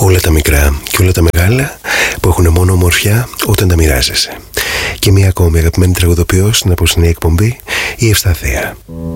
Όλα τα μικρά και όλα τα μεγάλα που έχουν μόνο ομορφιά όταν τα μοιράζεσαι. Και μία ακόμη αγαπημένη τραγουδοποιός στην απόψινή εκπομπή, η Ευσταθία.